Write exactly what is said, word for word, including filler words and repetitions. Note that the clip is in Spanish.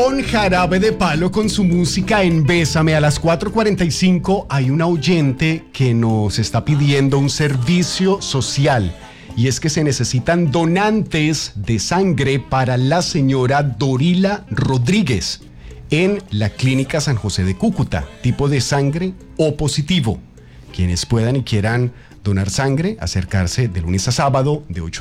Con Jarabe de Palo con su música en Bésame. A las cuatro cuarenta y cinco hay un oyente que nos está pidiendo un servicio social y es que se necesitan donantes de sangre para la señora Dorila Rodríguez en la Clínica San José de Cúcuta, tipo de sangre O positivo. Quienes puedan y quieran donar sangre, acercarse de lunes a sábado de ocho